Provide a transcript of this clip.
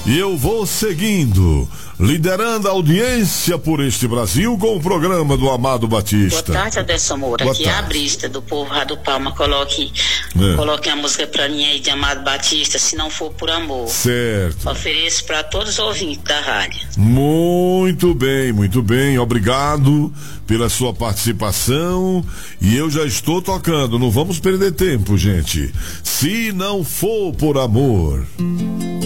E eu vou seguindo, liderando a audiência por este Brasil com o programa do Amado Batista. Boa tarde, Adelson Moura. Boa aqui tarde. É a Brista do povo Rádio Palma. Coloque a música pra mim aí de Amado Batista, Se Não For Por Amor. Certo. Ofereço para todos os ouvintes da rádio. Muito bem, obrigado pela sua participação. E eu já estou tocando, não vamos perder tempo, gente. Se não for por amor.